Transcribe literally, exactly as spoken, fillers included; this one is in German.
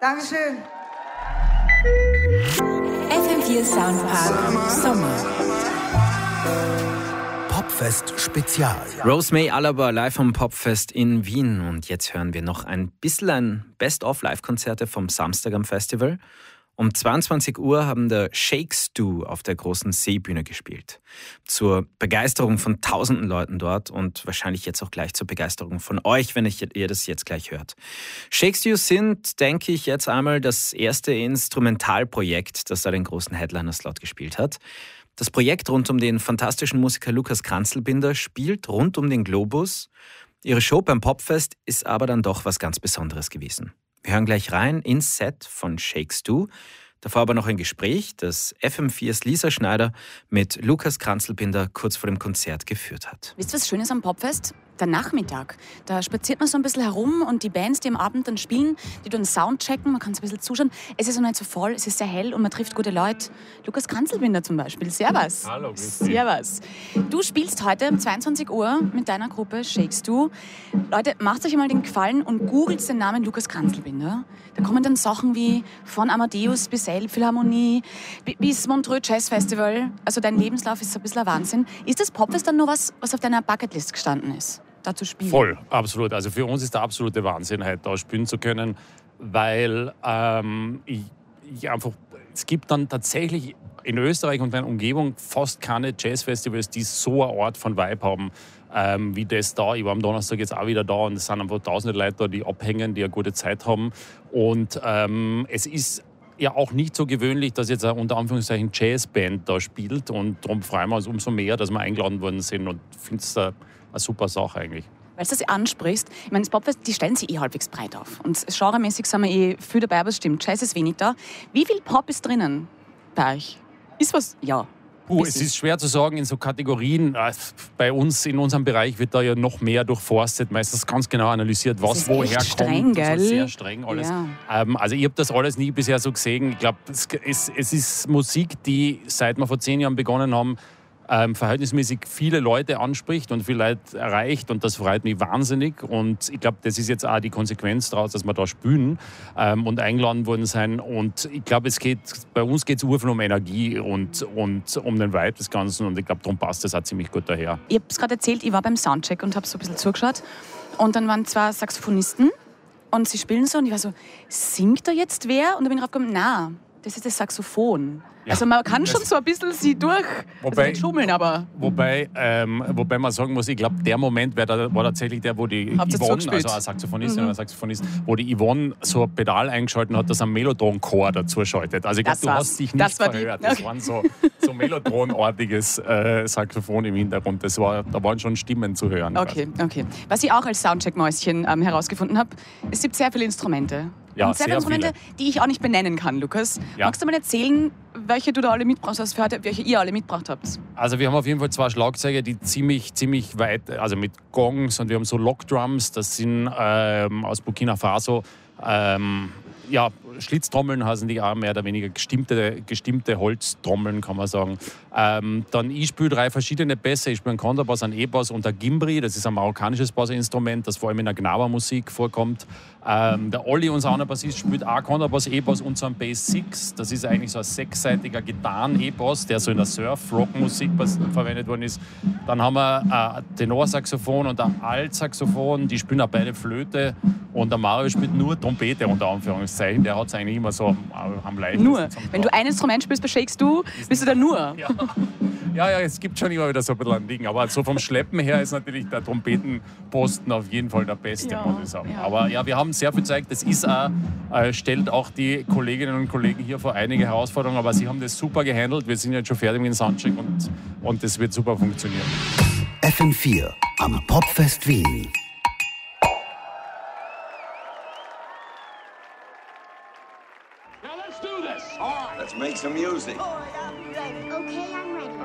Dankeschön. F M vier Soundpark Sommer. Popfest Spezial. Rosemary Alaba live vom Popfest in Wien. Und jetzt hören wir noch ein bisschen ein Best-of-Live-Konzerte vom Samstag am Festival. Um zweiundzwanzig Uhr haben der Shake Stew auf der großen Seebühne gespielt. Zur Begeisterung von tausenden Leuten dort und wahrscheinlich jetzt auch gleich zur Begeisterung von euch, wenn ihr das jetzt gleich hört. Shake Stew sind, denke ich, jetzt einmal das erste Instrumentalprojekt, das da den großen Headliner-Slot gespielt hat. Das Projekt rund um den fantastischen Musiker Lukas Kranzelbinder spielt rund um den Globus. Ihre Show beim Popfest ist aber dann doch was ganz Besonderes gewesen. Wir hören gleich rein ins Set von Shake Stew. Davor aber noch ein Gespräch, das F M viers Lisa Schneider mit Lukas Kranzelbinder kurz vor dem Konzert geführt hat. Wisst ihr, was Schönes am Popfest? Der Nachmittag. Da spaziert man so ein bisschen herum und die Bands, die am Abend dann spielen, die tun Sound checken, man kann so ein bisschen zuschauen. Es ist noch nicht so voll, es ist sehr hell und man trifft gute Leute. Lukas Kranzelbinder zum Beispiel. Servus. Hallo, grüß dich. Servus. Du spielst heute um zweiundzwanzig Uhr mit deiner Gruppe Shake Stew. Leute, macht euch einmal den Gefallen und googelt den Namen Lukas Kranzelbinder. Da kommen dann Sachen wie von Amadeus bis Elbphilharmonie bis Montreux Jazz Festival. Also dein Lebenslauf ist so ein bisschen ein Wahnsinn. Ist das Popfest dann nur was, was auf deiner Bucketlist gestanden ist? Da zu spielen? Voll, absolut. Also für uns ist der absolute Wahnsinn, heute da spielen zu können, weil ähm, ich, ich einfach, es gibt dann tatsächlich in Österreich und der Umgebung fast keine Jazzfestivals, die so eine Art von Vibe haben, ähm, wie das da. Ich war am Donnerstag jetzt auch wieder da und es sind einfach tausende Leute da, die abhängen, die eine gute Zeit haben. Und ähm, es ist ja auch nicht so gewöhnlich, dass jetzt eine, unter Anführungszeichen Jazzband da spielt und darum freuen wir uns umso mehr, dass wir eingeladen worden sind und finde es eine, eine super Sache eigentlich. Weil du das ansprichst, ich meine, das Popfest, die stellen sich eh halbwegs breit auf. Und genremäßig sind wir eh viel dabei, aber es stimmt, Jazz ist wenig da. Wie viel Pop ist drinnen bei euch? Ist was? Ja. Uh, es ist schwer zu sagen in so Kategorien. Bei uns in unserem Bereich wird da ja noch mehr durchforstet, meistens ganz genau analysiert, was woher kommt. Streng, gell? Also sehr streng alles. Ja. Ähm, also ich habe das alles nie bisher so gesehen. Ich glaube, es, es, es ist Musik, die seit wir vor zehn Jahren begonnen haben, ähm, verhältnismäßig viele Leute anspricht und viele Leute erreicht und das freut mich wahnsinnig und ich glaube, das ist jetzt auch die Konsequenz daraus, dass wir da spielen ähm, und eingeladen worden sein und ich glaube, es geht, bei uns geht es urviel um Energie und, und um den Vibe des Ganzen und ich glaube, darum passt das auch ziemlich gut daher. Ich habe es gerade erzählt, ich war beim Soundcheck und habe so ein bisschen zugeschaut und dann waren zwei Saxophonisten und sie spielen so und ich war so, singt da jetzt wer? Und dann bin ich draufgekommen, nein, das ist das Saxophon. Ja. Also man kann schon so ein bisschen sie durch wobei, also schummeln, aber... Wobei, ähm, wobei man sagen muss, ich glaube, der Moment war, da, war tatsächlich der, wo die Habt Yvonne, also eine Saxophonistin mhm. oder ein Saxophonist, wo die Yvonne so ein Pedal eingeschaltet hat, das ein Mellotron-Chor dazu schaltet. Also ich glaube, du war's. hast dich nicht das verhört. Die... Okay. Das war so, so Mellotron-artiges äh, Saxophon im Hintergrund. Das war, da waren schon Stimmen zu hören. Okay, okay. Was ich auch als Soundcheck-Mäuschen ähm, herausgefunden habe, es gibt sehr viele Instrumente. Ja, und sehr, sehr viele Instrumente, viele. die ich auch nicht benennen kann, Lukas. Ja. Magst du mal erzählen, welche du da alle mitgebracht hast, für heute, welche ihr alle mitgebracht habt? Also wir haben auf jeden Fall zwei Schlagzeuger, die ziemlich, ziemlich weit, also mit Gongs und wir haben so Lockdrums, das sind ähm, aus Burkina Faso. Ähm, ja, Schlitztrommeln heißen die auch mehr oder weniger gestimmte, gestimmte Holztrommeln, kann man sagen. Ähm, dann ich spiele drei verschiedene Bässe. Ich spiele einen Kontrabass, einen E-Bass und ein Gimbri. Das ist ein marokkanisches Bassinstrument, das vor allem in der Gnawa-Musik vorkommt. Ähm, der Olli, unser anderer Bassist, spielt auch Kontrabass, E-Bass und so ein Bass sechs. Das ist eigentlich so ein sechsseitiger Gitarren-E-Bass, der so in der Surf-Rock-Musik verwendet worden ist. Dann haben wir ein Tenorsaxophon und ein Altsaxophon. Die spielen auch beide Flöte. Und der Mario spielt nur Trompete, unter Anführungszeichen. Der hat es eigentlich immer so am, am leichtesten. Nur. Wenn du ein Instrument spielst bei Shake Stew, bist du da nur. Ja. ja, ja, es gibt schon immer wieder so ein bisschen ein Ding. Aber so vom Schleppen her ist natürlich der Trompetenposten auf jeden Fall der beste, Ja, muss ich sagen. ja. Aber ja, wir haben sehr viel gezeigt. Das ist auch, äh, stellt auch die Kolleginnen und Kollegen hier vor einige Herausforderungen. Aber sie haben das super gehandelt. Wir sind jetzt schon fertig mit dem Soundcheck und, und das wird super funktionieren. F M vier am Popfest Wien. Let's make some music. Okay, I'm ready.